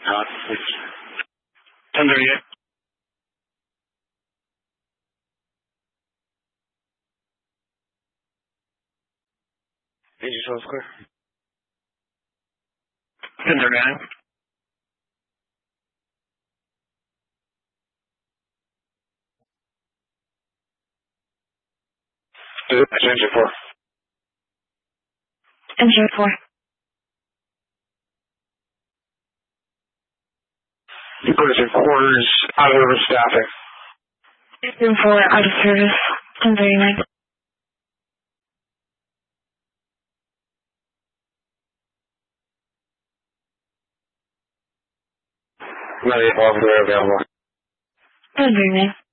please. 1038. Engine sounds clear. 1039. Engine 4. Engine 4. You put us in quarters, out of service staffing. Engine 4 out of service. 1039. Ready, all clear, available. 1039.